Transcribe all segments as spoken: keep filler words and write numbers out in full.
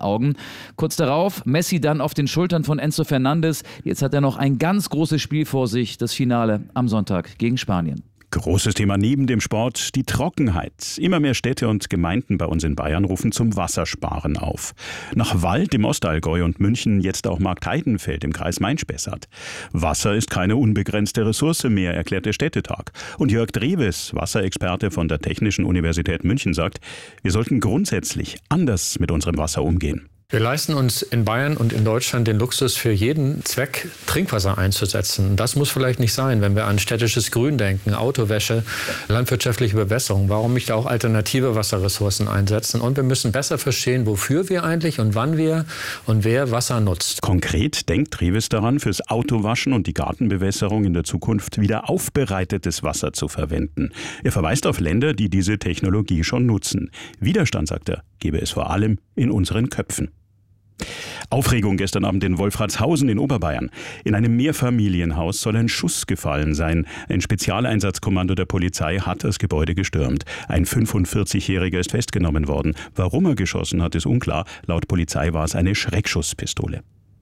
Augen. Kurz darauf Messi dann auf den Schultern von Enzo Fernandes. Jetzt hat er noch ein ganz großes Spiel vor sich, das Finale am Sonntag gegen Spanien. Großes Thema neben dem Sport, die Trockenheit. Immer mehr Städte und Gemeinden bei uns in Bayern rufen zum Wassersparen auf. Nach Wald im Ostallgäu und München jetzt auch Marktheidenfeld im Kreis Main-Spessart. Wasser ist keine unbegrenzte Ressource mehr, erklärt der Städtetag. Und Jörg Drewes, Wasserexperte von der Technischen Universität München, sagt, wir sollten grundsätzlich anders mit unserem Wasser umgehen. Wir leisten uns in Bayern und in Deutschland den Luxus, für jeden Zweck Trinkwasser einzusetzen. Das muss vielleicht nicht sein, wenn wir an städtisches Grün denken, Autowäsche, landwirtschaftliche Bewässerung. Warum nicht auch alternative Wasserressourcen einsetzen? Und wir müssen besser verstehen, wofür wir eigentlich und wann wir und wer Wasser nutzt. Konkret denkt Drewes daran, fürs Autowaschen und die Gartenbewässerung in der Zukunft wieder aufbereitetes Wasser zu verwenden. Er verweist auf Länder, die diese Technologie schon nutzen. Widerstand, sagt er, gebe es vor allem in unseren Köpfen. Aufregung gestern Abend in Wolfratshausen in Oberbayern. In einem Mehrfamilienhaus soll ein Schuss gefallen sein. Ein Spezialeinsatzkommando der Polizei hat das Gebäude gestürmt. Ein fünfundvierzigjähriger ist festgenommen worden. Warum er geschossen hat, ist unklar. Laut Polizei war es eine Schreckschusspistole.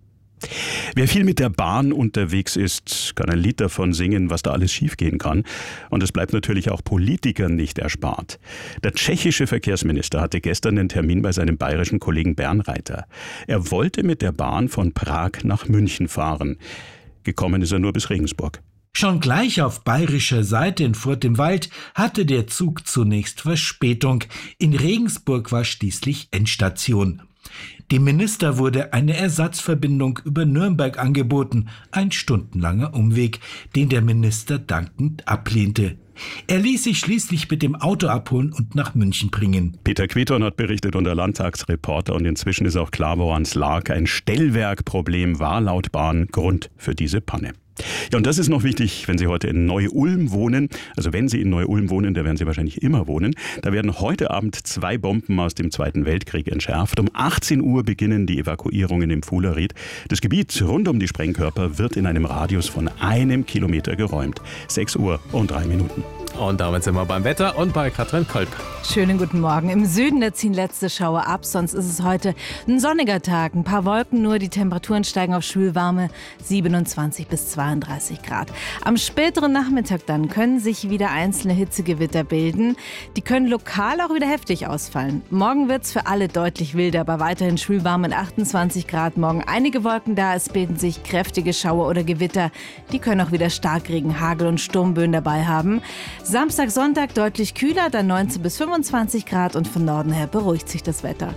Wer viel mit der Bahn unterwegs ist, kann ein Lied davon singen, was da alles schiefgehen kann. Und es bleibt natürlich auch Politikern nicht erspart. Der tschechische Verkehrsminister hatte gestern den Termin bei seinem bayerischen Kollegen Bernreiter. Er wollte mit der Bahn von Prag nach München fahren. Gekommen ist er nur bis Regensburg. Schon gleich auf bayerischer Seite in Furt im Wald hatte der Zug zunächst Verspätung. In Regensburg war schließlich Endstation. Dem Minister wurde eine Ersatzverbindung über Nürnberg angeboten, ein stundenlanger Umweg, den der Minister dankend ablehnte. Er ließ sich schließlich mit dem Auto abholen und nach München bringen. Peter Queton hat berichtet, unser Landtagsreporter, und inzwischen ist auch klar, woran es lag. Ein Stellwerkproblem war laut Bahn Grund für diese Panne. Ja, und das ist noch wichtig, wenn Sie heute in Neu-Ulm wohnen. Also wenn Sie in Neu-Ulm wohnen, da werden Sie wahrscheinlich immer wohnen. Da werden heute Abend zwei Bomben aus dem Zweiten Weltkrieg entschärft. Um achtzehn Uhr beginnen die Evakuierungen im Fuhleried. Das Gebiet rund um die Sprengkörper wird in einem Radius von einem Kilometer geräumt. sechs Uhr und drei Minuten. Und damit sind wir beim Wetter und bei Katrin Kolb. Schönen guten Morgen. Im Süden da ziehen letzte Schauer ab, sonst ist es heute ein sonniger Tag. Ein paar Wolken nur, die Temperaturen steigen auf schwülwarme siebenundzwanzig bis zweiunddreißig Grad. Am späteren Nachmittag dann können sich wieder einzelne Hitzegewitter bilden. Die können lokal auch wieder heftig ausfallen. Morgen wird es für alle deutlich wilder, aber weiterhin schwülwarm mit achtundzwanzig Grad. Morgen einige Wolken da, es bilden sich kräftige Schauer oder Gewitter. Die können auch wieder Starkregen, Hagel und Sturmböen dabei haben. Samstag, Sonntag deutlich kühler, dann neunzehn bis fünfundzwanzig Grad und von Norden her beruhigt sich das Wetter.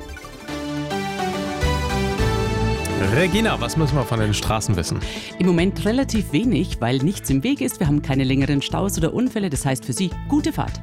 Regina, was müssen wir von den Straßen wissen? Im Moment relativ wenig, weil nichts im Weg ist. Wir haben keine längeren Staus oder Unfälle. Das heißt für Sie, gute Fahrt.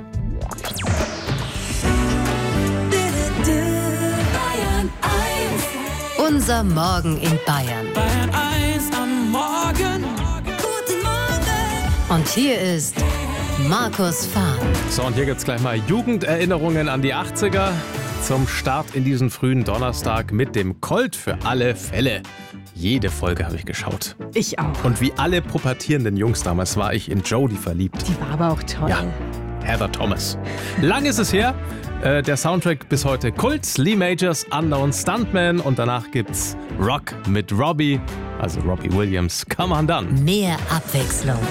Unser Morgen in Bayern. Bayern eins am Morgen. Guten Morgen. Und hier ist Markus Fahn. So, und hier gibt's gleich mal Jugenderinnerungen an die achtziger zum Start in diesen frühen Donnerstag mit dem Colt für alle Fälle. Jede Folge habe ich geschaut. Ich auch. Und wie alle pubertierenden Jungs damals war ich in Jodie verliebt. Die war aber auch toll. Ja, Heather Thomas. Lang ist es her. Äh, der Soundtrack bis heute Kult, Lee Majors, Unknown Stuntman, und danach gibt's Rock mit Robbie, also Robbie Williams. Come on dann. Mehr Abwechslung